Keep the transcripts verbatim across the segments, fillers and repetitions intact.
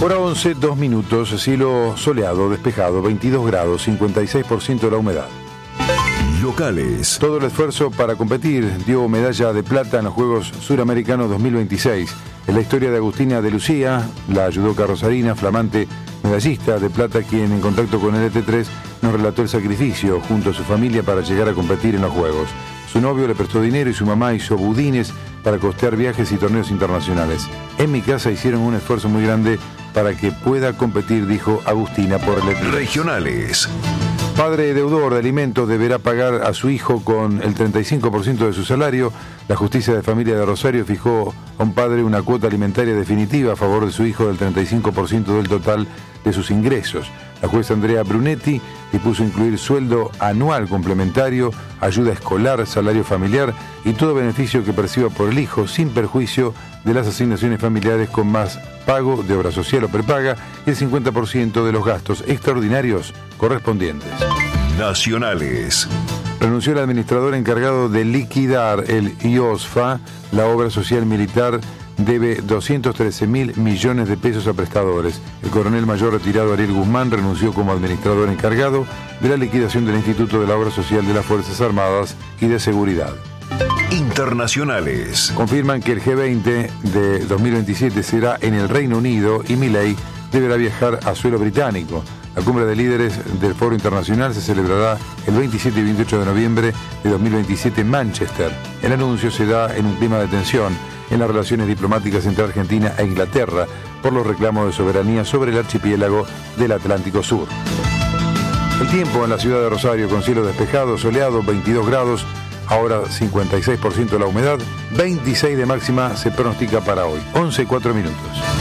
Hora once, dos minutos, cielo soleado, despejado, veintidós grados, cincuenta y seis por ciento de la humedad. Locales. Todo el esfuerzo para competir dio medalla de plata en los Juegos Suramericanos dos mil veintiséis. En la historia de Agustina de Lucía, la judoka rosarina, flamante medallista de plata, quien en contacto con el E T tres nos relató el sacrificio junto a su familia para llegar a competir en los Juegos. Su novio le prestó dinero y su mamá hizo budines para costear viajes y torneos internacionales. En mi casa hicieron un esfuerzo muy grande para que pueda competir, dijo Agustina por el E T tres. Regionales. Padre deudor de alimentos deberá pagar a su hijo con el treinta y cinco por ciento de su salario. La Justicia de Familia de Rosario fijó a un padre una cuota alimentaria definitiva a favor de su hijo del treinta y cinco por ciento del total de sus ingresos. La jueza Andrea Brunetti dispuso incluir sueldo anual complementario, ayuda escolar, salario familiar y todo beneficio que perciba por el hijo, sin perjuicio de las asignaciones familiares, con más pago de obra social o prepaga y el cincuenta por ciento de los gastos extraordinarios correspondientes. Nacionales. Renunció el administrador encargado de liquidar el I O S F A. La obra social militar debe doscientos trece mil millones de pesos a prestadores. El coronel mayor retirado Ariel Guzmán renunció como administrador encargado de la liquidación del Instituto de la Obra Social de las Fuerzas Armadas y de Seguridad. Internacionales. Confirman que el G veinte de dos mil veintisiete será en el Reino Unido y Milei deberá viajar a suelo británico. La cumbre de líderes del Foro Internacional se celebrará el veintisiete y veintiocho de noviembre de dos mil veintisiete en Manchester. El anuncio se da en un clima de tensión en las relaciones diplomáticas entre Argentina e Inglaterra por los reclamos de soberanía sobre el archipiélago del Atlántico Sur. El tiempo en la ciudad de Rosario con cielo despejado, soleado, veintidós grados, ahora cincuenta y seis por ciento la humedad, veintiséis de máxima se pronostica para hoy. once, cuatro minutos.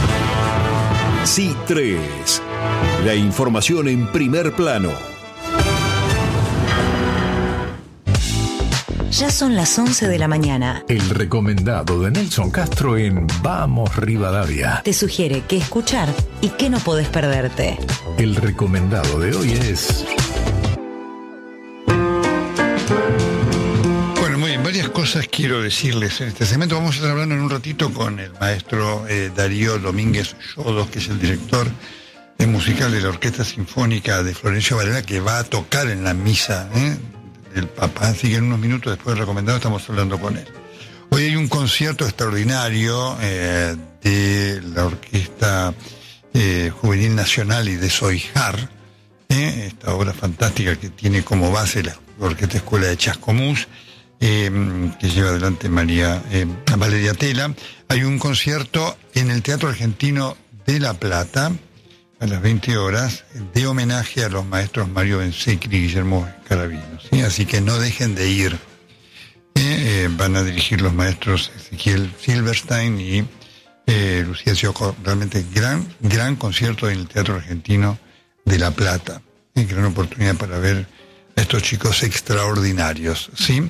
C tres. La información en primer plano. Ya son las once de la mañana. El recomendado de Nelson Castro en Vamos Rivadavia. Te sugiere qué escuchar y qué no podés perderte. El recomendado de hoy es... Bueno, muy bien, varias cosas quiero decirles en este segmento. Vamos a estar hablando en un ratito con el maestro eh, Darío Domínguez Yodos, que es el director eh, musical de la Orquesta Sinfónica de Florencio Varela, que va a tocar en la misa ¿eh? del Papa. Así que en unos minutos después del recomendado estamos hablando con él. Hoy hay un concierto extraordinario eh, de la Orquesta eh, Juvenil Nacional y de Soijar, eh, esta obra fantástica que tiene como base la Orquesta Escuela de Chascomús, eh, que lleva adelante María eh, Valeria Tela. Hay un concierto en el Teatro Argentino de La Plata a las veinte horas, de homenaje a los maestros Mario Bensecri y Guillermo Carabino, ¿sí? Así que no dejen de ir. Eh, eh, van a dirigir los maestros Ezequiel Silverstein y eh, Lucía Sioco. Realmente gran, gran concierto en el Teatro Argentino de La Plata. Eh, gran oportunidad para ver a estos chicos extraordinarios, ¿sí?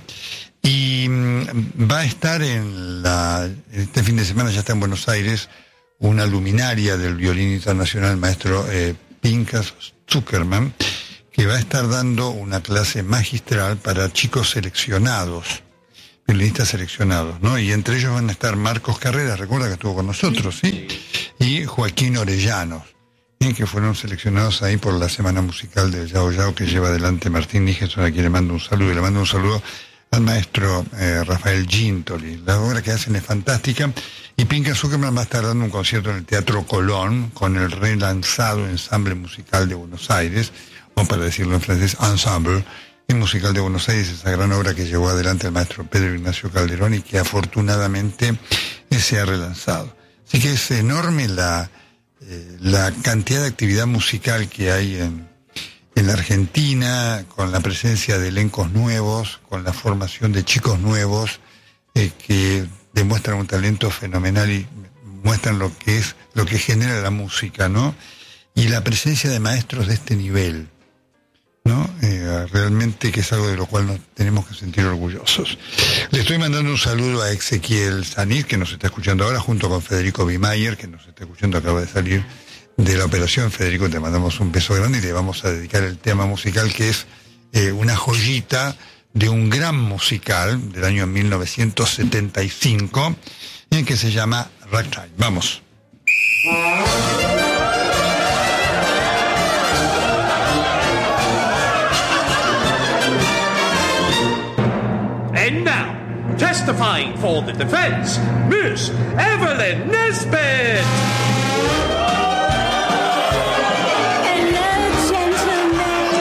Y mm, va a estar en la... Este fin de semana ya está en Buenos Aires una luminaria del violín internacional, maestro eh, Pinchas Zuckerman, que va a estar dando una clase magistral para chicos seleccionados, violinistas seleccionados, ¿no? Y entre ellos van a estar Marcos Carreras, recuerda que estuvo con nosotros, ¿sí? Y Joaquín Orellanos, ¿sí? Que fueron seleccionados ahí por la Semana Musical del Yao Yao que lleva adelante Martín Nígeson, a quien le mando un saludo, y le mando un saludo al maestro eh, Rafael Gintoli. La obra que hacen es fantástica. Y Pinchas Zuckerman va a estar dando un concierto en el Teatro Colón con el relanzado Ensamble Musical de Buenos Aires, o para decirlo en francés, Ensemble, el Musical de Buenos Aires, esa gran obra que llevó adelante el maestro Pedro Ignacio Calderón y que afortunadamente se ha relanzado. Así que es enorme la, eh, la cantidad de actividad musical que hay en, en la Argentina, con la presencia de elencos nuevos, con la formación de chicos nuevos, eh, que demuestran un talento fenomenal y muestran lo que es, lo que genera la música, ¿no? Y la presencia de maestros de este nivel, ¿no? Eh, realmente que es algo de lo cual nos tenemos que sentir orgullosos. Le estoy mandando un saludo a Ezequiel Sanís, que nos está escuchando ahora, junto con Federico Bimayer, que nos está escuchando, acaba de salir de la operación. Federico, te mandamos un beso grande y le vamos a dedicar el tema musical, que es eh, una joyita de un gran musical del año mil novecientos setenta y cinco, en que se llama Ragtime. Vamos. And now, testifying for the defense, Miss Evelyn Nesbit.